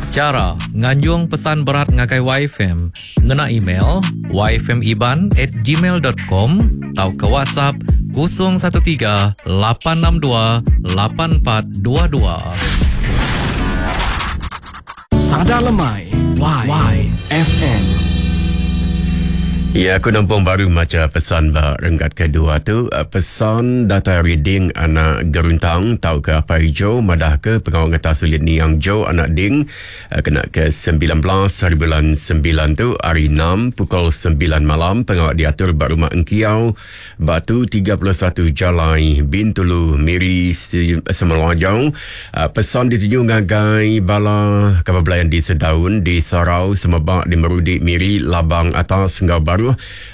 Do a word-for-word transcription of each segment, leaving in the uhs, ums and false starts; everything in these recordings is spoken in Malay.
Cara nganjung pesan berat ngagai Y F M, ngena email y f m iban at gmail dot com atau ke WhatsApp kosong satu tiga lapan enam dua lapan empat dua dua. Sadar Lemai Y, y F M. Ya, aku nampak baru macam pesan bah renggat kedua tu. Uh, pesan data reading anak geruntang tahu ke apa hijau madah ke pengawal ngata sulit ni yang jo anak ding uh, kena ke sembilan belas hari bulan sembilan tu hari enam pukul sembilan malam pengawal diatur bak rumah Engkiau Batu tiga puluh satu Jalai Bintulu Miri Semelajau. Uh, pesan dituju ngagai bala kababelayan di Sedaun di Sarau Semebak di Merudi Miri Labang Atas Ngau Baru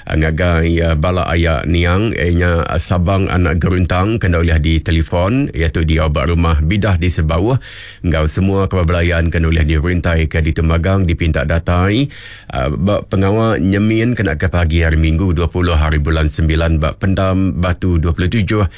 ngagai uh, bala ayak niang ianya uh, sabang anak geruntang kena oleh di telefon iaitu di obat rumah bidah di sebawah ngau semua kebabelayan kena oleh dirintai ke di Temagang dipinta datai uh, bak pengawal nyemin kena ke pagi hari Minggu dua puluh hari bulan sembilan bak pendam Batu dua puluh tujuh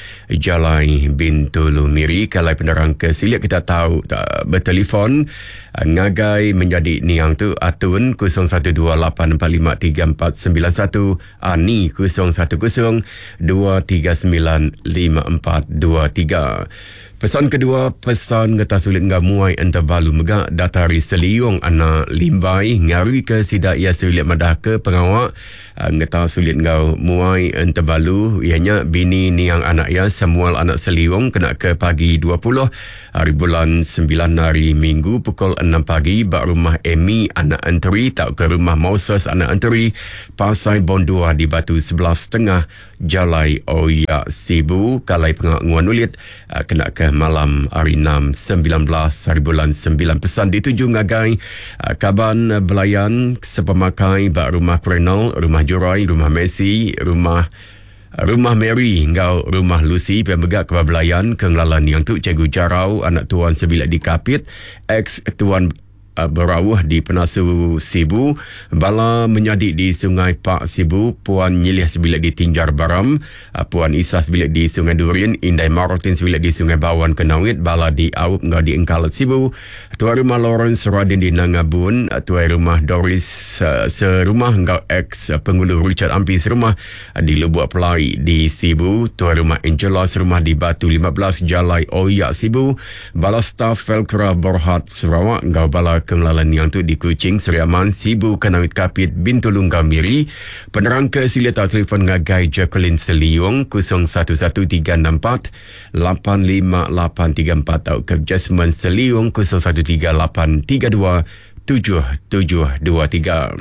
Jalai Bintulu Miri. Kalau penerang ke silik kita tahu uh, bertelefon uh, ngagai menjadi niang tu atun kosong satu dua lapan empat lima tiga empat sembilan satu Ani kosong satu kosong dua tiga sembilan lima empat dua tiga. Pesan kedua, pesan ngata sulit ngah muai enta balu megak datari seliung ana limbai ngari ke sidak ia sulit madah ke pengawak ngata sulit ngau muai enta balu ianya bini ni yang anak ia semual anak seliung kena ke pagi dua puluh hari bulan sembilan hari Minggu pukul enam pagi bak rumah Emi anak anteri tak ke rumah Moses anak anteri Pasai Bondua di Batu sebelas tengah Jalai Oya Sibu. Kalai pengawak nguan ulit kena ke malam hari enam sembilan belas hari bulan sembilan. Pesan dituju ngagai uh, kaban belayan sepemakai bak rumah Prenal, rumah Jurai, rumah Messi, rumah rumah Mary ngau rumah Lucy pembegak kebabelayan kenglalan yang tu Cikgu Jarau anak tuan sebilik di Kapit ex tuan berawah di Penasu Sibu bala menyadik di Sungai Pak Sibu Puan Nyilih sebilik di Tinjar Baram Puan Isa sebilik di Sungai Durin Indai Marotin sebilik di Sungai Bawan Kenawit bala di Aup ngau di Engkalat Sibu tuan rumah Lawrence Radin di Nangabun tuan rumah Doris uh, serumah ngau ex penghulu Richard Ampi serumah di Lubuk Pelai di Sibu tuan rumah Angela serumah di Batu lima belas Jalai Oyak Sibu bala staf Velcro Borhat Sarawak ngau bala kenglalan yang tu di Kuching, Seriaman, Sibu, Kanawit Kapit, Bintulung Gambiri. Penerang ke sila telefon ngagai Jacqueline Seliung kosong satu satu tiga enam empat lapan lima lapan tiga empat atau ke Jasmine Seliung kosong satu tiga lapan tiga dua tujuh tujuh dua tiga.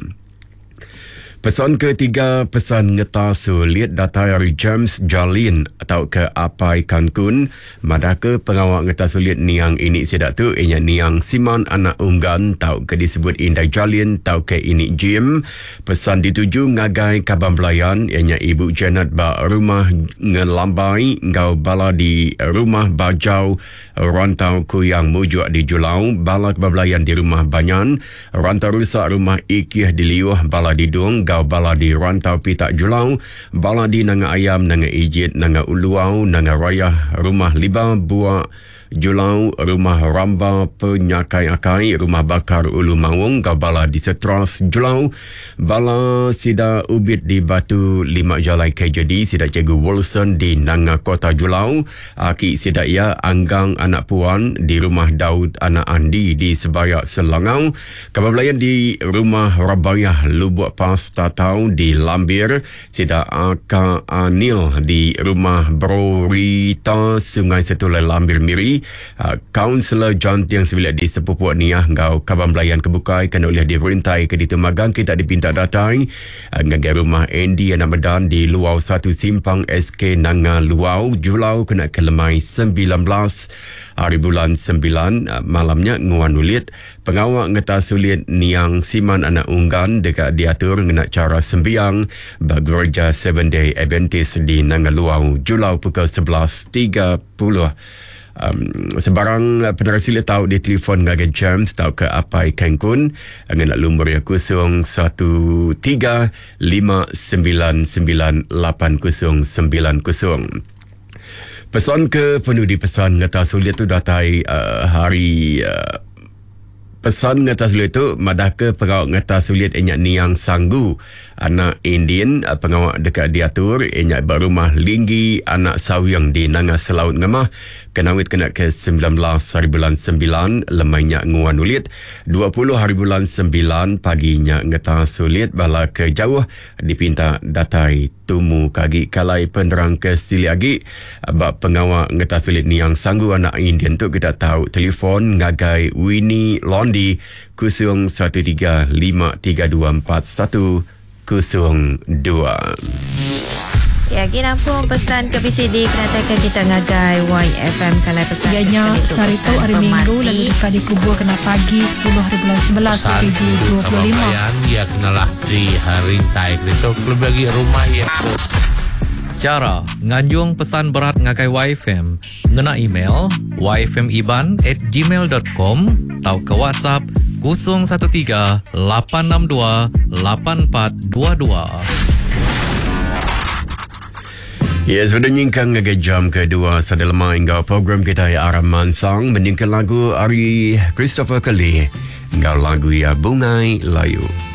Pesan ketiga, pesan ngeta sulit data dari James Jalin atau ke Apai Kankun. Madah ke pengawal ngeta sulit niang ini sedak tu ianya niang Siman anak unggan tau ke disebut Indai Jalin tau ke ini Jim. Pesan dituju ngagai Kabang Belayan ianya Ibu Janet ba rumah ngelambai ngau bala di rumah Bajau rantau ku yang mujuk di Julau bala Kabang Belayan di rumah Banyan rantau rusak rumah Ikih di Liuh bala di Dung gau bala di rantau Pitak Julau bala di Nanga Ayam Nanga Ijit Nanga Uluau Nanga Rayah rumah Liba Buak Julau rumah Ramba Penyakai-akai rumah Bakar Ulu Mawung gau bala di Setras Julau bala sida Ubit di Batu lima Jalai K J D sida Cikgu Wilson di Nanga Kota Julau aki sida ia Anggang anak puan di rumah Daud anak Andi di Sebayak Selangau kebabelayan di rumah Rabayah Lubuk Pas Tatau di Lambir sida Aka Anil di rumah Brorita Sungai Setulai Lambir Miri. Uh, Kaunselor John Tiang sebilik di Sepupuak Niah ngau Kabang Belayan Kebukai kena oleh diperintai ke di Temagang kita dipinta datai uh, ngagai rumah Andy anak Medan di Luau satu Simpang S K Nanga Luau Julau kena ke lemai sembilan belas hari bulan sembilan uh, malamnya nguan ulit pengawak ngeta sulit niang Siman anak unggan dekat diatur ngena cara sembiang bergereja Seven Day Adventist di Nanga Luau Julau pukul sebelas tiga puluh. Um, sebarang penerangan sila tahu di telefon ngagai James tahu ke Apai Kankun dengan nombor yang kosong satu tiga lima sembilan sembilan lapan kosong sembilan kosong. Pesan ke penuh di pesan ngata sulit tu datai uh, hari uh, pesan ngata sulit tu madah ke pengawak ngata sulit enyak ni yang sanggu anak Indian pengawak dekat diatur enyak berumah linggi anak sawyang di Nangas Selaut Ngemah kenawit kena ke sembilan belas hari bulan sembilan lemainya nguan ulit dua puluh hari bulan sembilan paginya ngata sulit bala ke jauh dipinta datai tumu kagi kalai penerang ke siliagi abak pengawak ngata sulit ni yang sanggu anak Indian tu kita tahu telefon ngagai Winnie Londi kosong satu tiga lima tiga dua empat satu kosong dua. Ya, kita pun pesan ke P C D kenatakan kita ngagai Y F M kalai pesan. Ianya Sarito hari Minggu lalu duka dikubur kena pagi sepuluh hari bulan sebelas dua ribu dua puluh lima. Pesan ya kenalah di hari taik itu klub bagi rumah ya tu. Cara nganjung pesan berat ngagai Y F M ngena email y f m iban at gmail dot com atau ke WhatsApp kosong satu tiga lapan enam dua lapan empat dua dua. Ya, sudah nyingkang ngagai jam kedua sada lemah hingga program kita ya Aram Mansang menyingkang lagu Ari Christopher Kelly hingga lagu ya Bungai Layu.